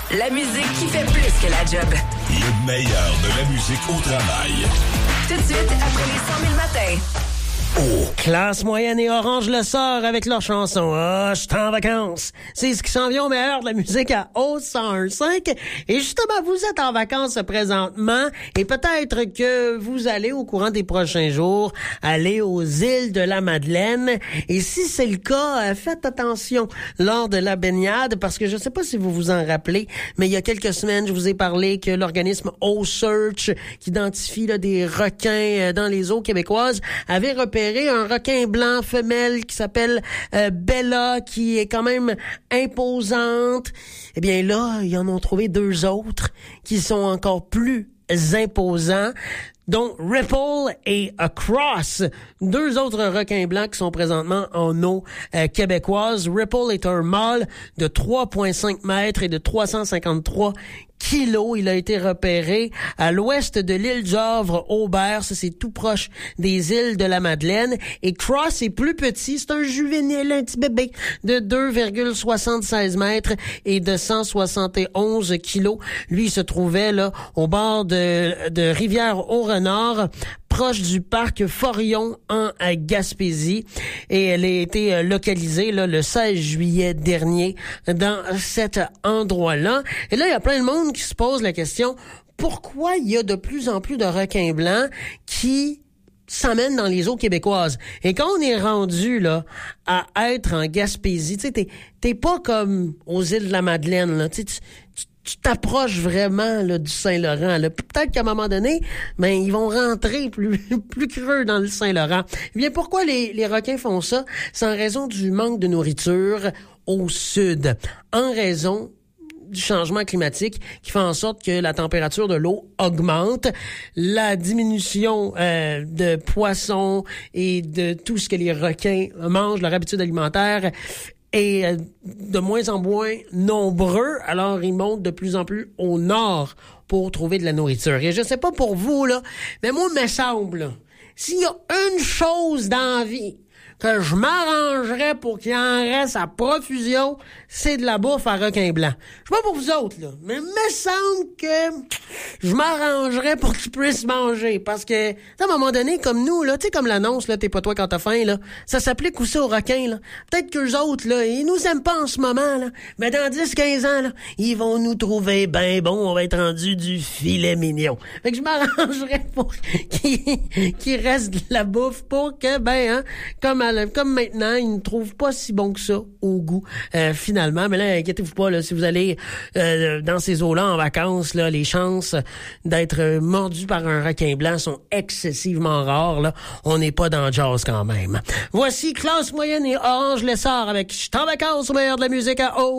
La musique qui fait plus que la job. Le meilleur de la musique au travail. Tout de suite, après les 100 000 matins. Oh, Classe moyenne et Orange le sort avec leur chanson « Ah, je suis en vacances ». C'est ce qui s'en vient au meilleur de la musique à O101.5. Et justement, vous êtes en vacances présentement et peut-être que vous allez au courant des prochains jours aller aux îles de la Madeleine. Et si c'est le cas, faites attention lors de la baignade parce que je ne sais pas si vous vous en rappelez, mais il y a quelques semaines, je vous ai parlé que l'organisme O-Search, qui identifie là, des requins dans les eaux québécoises, avait repéré un requin blanc femelle qui s'appelle Bella, qui est quand même imposante. Eh bien là, ils en ont trouvé deux autres qui sont encore plus imposants, dont Ripple et Cross, deux autres requins blancs qui sont présentement en eau québécoise. Ripple est un mâle de 3,5 mètres et de 353 kilos. Il a été repéré à l'ouest de l'île du Havre-Aubert. Ça, c'est tout proche des îles de la Madeleine. Et Cross est plus petit. C'est un juvénile, un petit bébé de 2,76 mètres et de 171 kilos. Lui, il se trouvait là au bord de Rivière-au-Renard, proche du parc Forillon en Gaspésie. Et elle a été localisée là, le 16 juillet dernier dans cet endroit-là. Et là, il y a plein de monde qui se pose la question, pourquoi il y a de plus en plus de requins blancs qui s'amènent dans les eaux québécoises? Et quand on est rendu là à être en Gaspésie, tu sais, t'es pas comme aux îles de la Madeleine, là, tu t'approches vraiment là, du Saint-Laurent. Là. Peut-être qu'à un moment donné, ils vont rentrer plus creux dans le Saint-Laurent. Eh bien, pourquoi les requins font ça? C'est en raison du manque de nourriture au sud. En raison du changement climatique qui fait en sorte que la température de l'eau augmente, la diminution de poissons et de tout ce que les requins mangent, leur habitude alimentaire, et de moins en moins nombreux, alors ils montent de plus en plus au nord pour trouver de la nourriture. Et je sais pas pour vous, là, mais moi, il me semble, là, s'il y a une chose dans la vie que je m'arrangerais pour qu'il en reste à profusion, c'est de la bouffe à requin blanc. Je sais pas pour vous autres, là, mais il me semble que je m'arrangerais pour qu'ils puissent manger. Parce que, à un moment donné, comme nous, là, tu sais, comme l'annonce, là, t'es pas toi quand t'as faim, là, ça s'applique aussi aux requins, là. Peut-être qu'eux autres, là, ils nous aiment pas en ce moment, là, mais dans 10-15 ans, là, ils vont nous trouver ben bon, on va être rendu du filet mignon. Fait que je m'arrangerais pour qu'il reste de la bouffe pour que, comme maintenant, ils ne trouvent pas si bon que ça au goût, finalement. Mais là, inquiétez-vous pas, là, si vous allez dans ces eaux-là en vacances, là, les chances d'être mordu par un requin blanc sont excessivement rares. Là. On n'est pas dans Jaws quand même. Voici Classe moyenne et Orange le sort avec « Je suis en vacances au meilleur de la musique à eau ».